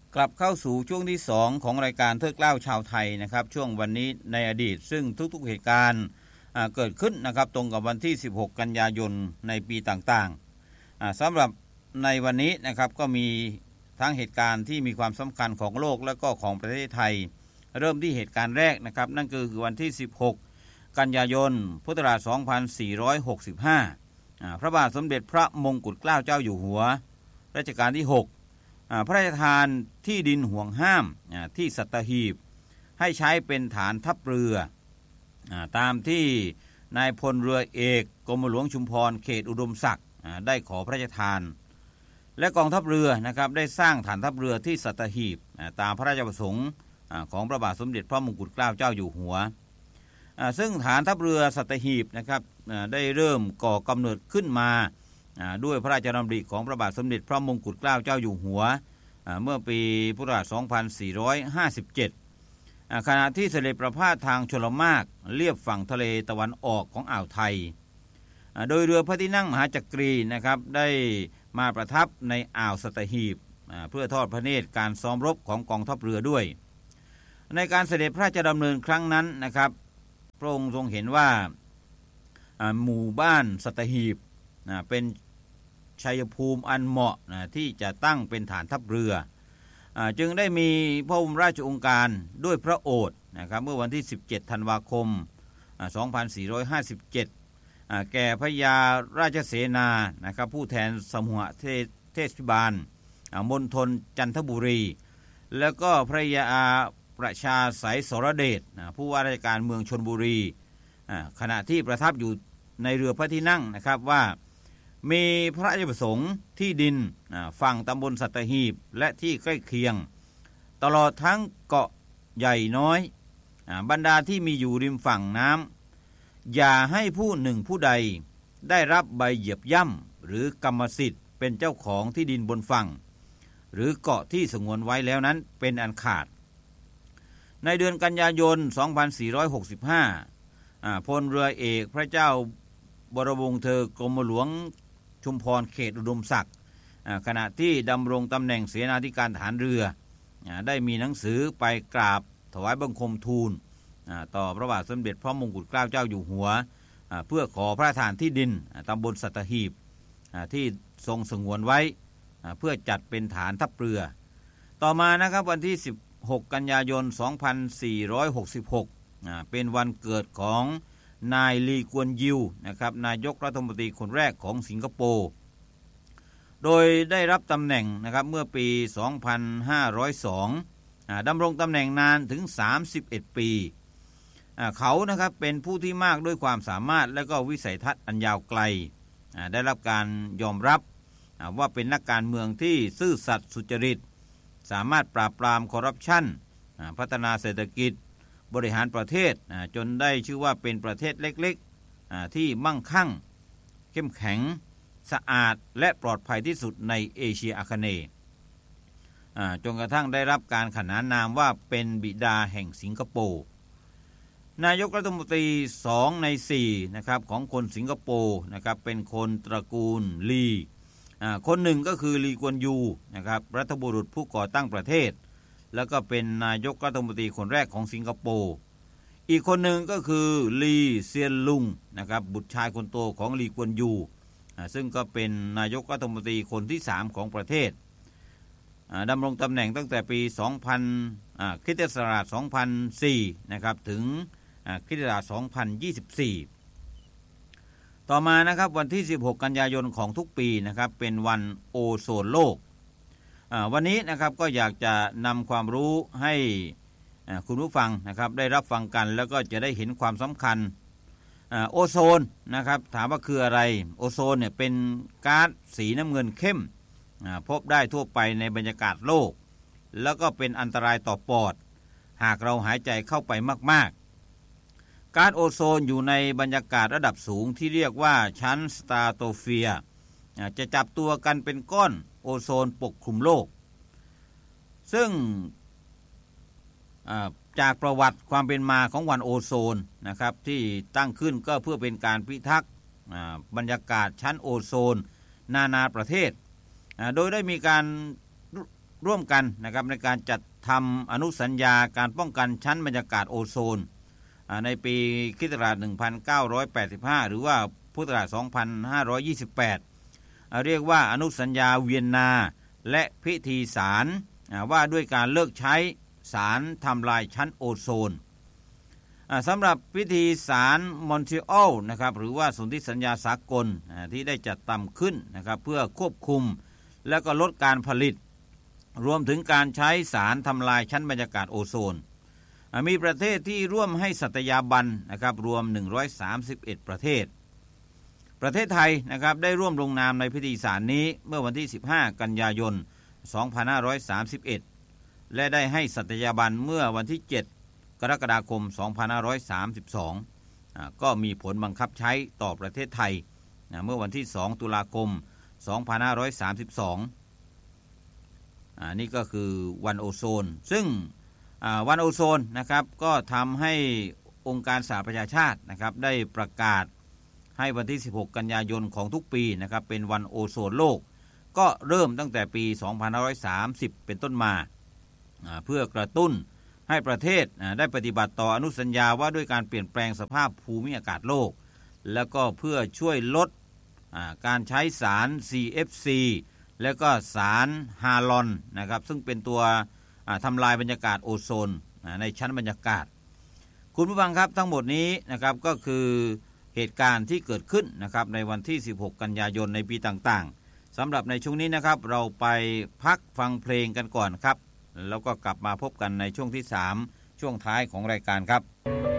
กลับเข้าสู่ช่วงที่2ของรายการเทิดเกล้าชาวไทยนะครับช่วงวันนี้ในอดีตซึ่งทุกๆเหตุการณ์เกิดขึ้นนะครับตรงกับวันที่16กันยายนในปีต่างๆสำหรับในวันนี้นะครับก็มีทั้งเหตุการณ์ที่มีความสำคัญของโลกและก็ของประเทศไทยเริ่มที่เหตุการณ์แรกนะครับนั่นคือวันที่16กันยายนพุทธศักราช2465พระบาทสมเด็จพระมงกุฎเกล้าเจ้าอยู่หัวรัชกาลที่6พระราชทานที่ดินห่วงห้ามที่สัตหีบให้ใช้เป็นฐานทัพเรือตามที่นายพลเรือเอกกรมหลวงชุมพรเขตอุดมศักดิ์ได้ขอพระราชทานและกองทัพเรือนะครับได้สร้างฐานทัพเรือที่สัตหีบตามพระราชประสงค์ของพระบาทสมเด็จพระมงกุฎเกล้าเจ้าอยู่หัวซึ่งฐานทัพเรือสัตหีบนะครับได้เริ่มก่อกำเนิดขึ้นมาด้วยพระราชดำริของพระบาทสมเด็จพระมงกุฎเกล้าเจ้าอยู่หัวเมื่อปีพุทธศักราช2457ขณะที่เสด็จประพาสทางชลมารเลียบฝั่งทะเลตะวันออกของอ่าวไทยโดยเรือพระที่นั่งมหาจักรีนะครับได้มาประทับในอ่าวสัตหีบเพื่อทอดพระเนตรการซ้อมรบของกองทัพเรือด้วยในการเสด็จพระราชดำเนินครั้งนั้นนะครับพระองค์ทรงเห็นว่าหมู่บ้านสัตหีบเป็นชัยภูมิอันเหมาะที่จะตั้งเป็นฐานทัพเรือจึงได้มีพระบรมราชโองการด้วยพระโอษฐ์นะครับเมื่อวันที่17ธันวาคม2457แก่พระยาราชเสนานะครับผู้แทนสมุหเทศบาลมณฑลจันทบุรีแล้วก็พระยาประชาไสยสรเดชผู้ว่าราชการเมืองชลบุรีขณะที่ประทับอยู่ในเรือพระที่นั่งนะครับว่ามีพระราชประสงค์ที่ดินฝั่งตำบลสัตหีบและที่ใกล้เคียงตลอดทั้งเกาะใหญ่น้อยบรรดาที่มีอยู่ริมฝั่งน้ำอย่าให้ผู้หนึ่งผู้ใดได้รับใบเหยียบย่ำหรือกรรมสิทธิ์เป็นเจ้าของที่ดินบนฝั่งหรือเกาะที่สงวนไว้แล้วนั้นเป็นอันขาดในเดือนกันยายน2465พลเรือเอกพระเจ้าบรมวงศ์เธอกรมหลวงชุมพรเขตอุดมศักดิ์ขณะที่ดำรงตำแหน่งเสนาธิการทหารเรือได้มีหนังสือไปกราบถวายบังคมทูลต่อพระบาทสมเด็จพระมงกุฎเกล้าเจ้าอยู่หัวเพื่อขอพระราชทานที่ดินตำบลสัตหีบที่ทรงสงวนไว้เพื่อจัดเป็นฐานทัพเรือต่อมานะครับวันที่16กันยายน2466เป็นวันเกิดของนายลีกวนยิวนะครับนายกรัฐมนตรีคนแรกของสิงคโปร์โดยได้รับตำแหน่งนะครับเมื่อปี2502ดำรงตำแหน่งนานถึง31ปีเขานะครับเป็นผู้ที่มากด้วยความสามารถและก็วิสัยทัศน์อันยาวไกลได้รับการยอมรับว่าเป็นนักการเมืองที่ซื่อสัตย์สุจริตสามารถปราบปรามคอร์รัปชันพัฒนาเศรษฐกิจบริหารประเทศจนได้ชื่อว่าเป็นประเทศเล็กๆที่มั่งคั่งเข้มแข็งสะอาดและปลอดภัยที่สุดในเอเชียอาคเนย์จนกระทั่งได้รับการขนานนามว่าเป็นบิดาแห่งสิงคโปร์นายกรัฐมนตรี2ใน4นะครับของคนสิงคโปร์นะครับเป็นคนตระกูลลีคนหนึ่งก็คือลีกวนยูนะครับรัฐบุรุษผู้ก่อตั้งประเทศแล้วก็เป็นนายกรัฐมนตรีคนแรกของสิงคโปร์อีกคนหนึ่งก็คือลีเซียนลุงนะครับบุตรชายคนโตของลีกวนยูซึ่งก็เป็นนายกรัฐมนตรีคนที่3ของประเทศดำรงตำแหน่งตั้งแต่ปีคริสตศักราช2004นะครับถึงคริสตศักราช2024ต่อมานะครับวันที่16กันยายนของทุกปีนะครับเป็นวันโอโซนโลกวันนี้นะครับก็อยากจะนำความรู้ให้คุณผู้ฟังนะครับได้รับฟังกันแล้วก็จะได้เห็นความสำคัญโอโซนนะครับถามว่าคืออะไรโอโซนเนี่ยเป็นก๊าซสีน้ำเงินเข้มพบได้ทั่วไปในบรรยากาศโลกแล้วก็เป็นอันตรายต่อปอดหากเราหายใจเข้าไปมากๆก๊าซโอโซนอยู่ในบรรยากาศระดับสูงที่เรียกว่าชั้นสตราโตเฟียร์จะจับตัวกันเป็นก้อนโอโซนปกคลุมโลกซึ่งจากประวัติความเป็นมาของวันโอโซนนะครับที่ตั้งขึ้นก็เพื่อเป็นการพิทักษ์บรรยากาศชั้นโอโซนนานาประเทศโดยได้มีการร่วมกันนะครับในการจัดทำอนุสัญญาการป้องกันชั้นบรรยากาศโอโซนในปีค.ศ. 1985หรือว่าพุทธศักราช 2528เรียกว่าอนุสัญญาเวียนนาและพิธีสารว่าด้วยการเลิกใช้สารทำลายชั้นโอโซนสำหรับพิธีสารมอนทรีออลนะครับหรือว่าสนธิสัญญาสากลที่ได้จัดทำขึ้นนะครับเพื่อควบคุมและก็ลดการผลิตรวมถึงการใช้สารทำลายชั้นบรรยากาศโอโซนมีประเทศที่ร่วมให้สัตยาบันนะครับรวม131ประเทศไทยนะครับได้ร่วมลงนามในพิธีสารนี้เมื่อวันที่15กันยายน2531และได้ให้สัตยาบันเมื่อวันที่7กรกฎาคม2532ก็มีผลบังคับใช้ต่อประเทศไทยเมื่อวันที่2ตุลาคม2532นี่ก็คือวันโอโซนซึ่งวันโอโซนนะครับก็ทำให้องค์การสหประชาชาตินะครับได้ประกาศให้วันที่16กันยายนของทุกปีนะครับเป็นวันโอโซนโลกก็เริ่มตั้งแต่ปี2530เป็นต้นมาเพื่อกระตุ้นให้ประเทศได้ปฏิบัติต่ออนุสัญญาว่าด้วยการเปลี่ยนแปลงสภาพภูมิอากาศโลกแล้วก็เพื่อช่วยลดการใช้สาร CFC แล้วก็สารฮาลอนนะครับซึ่งเป็นตัวทำลายบรรยากาศโอโซนในชั้นบรรยากาศคุณผู้ฟังครับทั้งหมดนี้นะครับก็คือเหตุการณ์ที่เกิดขึ้นนะครับในวันที่16กันยายนในปีต่างๆสำหรับในช่วงนี้นะครับเราไปพักฟังเพลงกันก่อนครับแล้วก็กลับมาพบกันในช่วงที่3ช่วงท้ายของรายการครับ